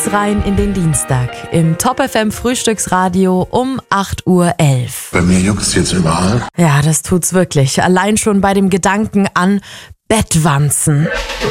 geht's rein in den Dienstag im Top FM Frühstücksradio um 8.11 Uhr. Bei mir juckt's jetzt überall. Ja, das tut's wirklich. Allein schon bei dem Gedanken an Bettwanzen.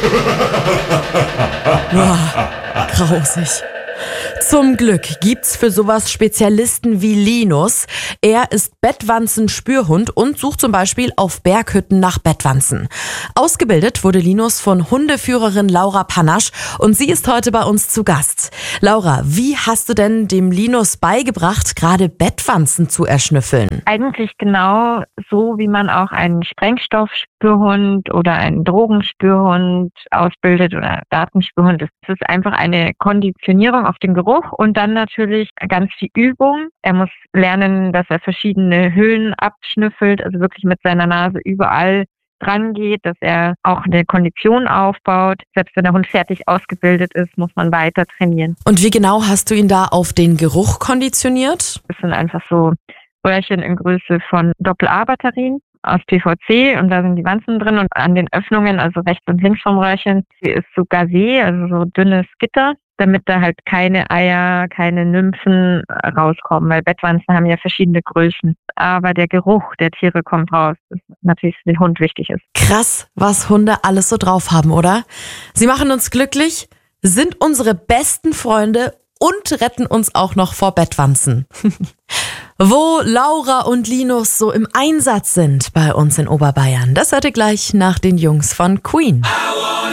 Boah, grausig. Zum Glück gibt's für sowas Spezialisten wie Linus. Er ist Bettwanzen-Spürhund und sucht zum Beispiel auf Berghütten nach Bettwanzen. Ausgebildet wurde Linus von Hundeführerin Laura Panasch und sie ist heute bei uns zu Gast. Laura, wie hast du denn dem Linus beigebracht, gerade Bettwanzen zu erschnüffeln? Eigentlich genau so, wie man auch einen Sprengstoffspürhund oder einen Drogenspürhund ausbildet oder Datenspürhund. Es ist einfach eine Konditionierung auf den Geruch und dann natürlich ganz viel Übung. Er muss lernen, dass er verschiedene Höhen abschnüffelt, also wirklich mit seiner Nase überall dran geht, dass er auch eine Kondition aufbaut. Selbst wenn der Hund fertig ausgebildet ist, muss man weiter trainieren. Und wie genau hast du ihn da auf den Geruch konditioniert? Das sind einfach so Röhrchen in Größe von Doppel-A-Batterien aus PVC und da sind die Wanzen drin und an den Öffnungen, also rechts und links vom Röhrchen, ist so Gazé, also so dünnes Gitter, damit da halt keine Eier, keine Nymphen rauskommen, weil Bettwanzen haben ja verschiedene Größen. Aber der Geruch der Tiere kommt raus, das natürlich für den Hund wichtig ist. Krass, was Hunde alles so drauf haben, oder? Sie machen uns glücklich, sind unsere besten Freunde und retten uns auch noch vor Bettwanzen. Wo Laura und Linus so im Einsatz sind bei uns in Oberbayern, das hört ihr gleich nach den Jungs von Queen.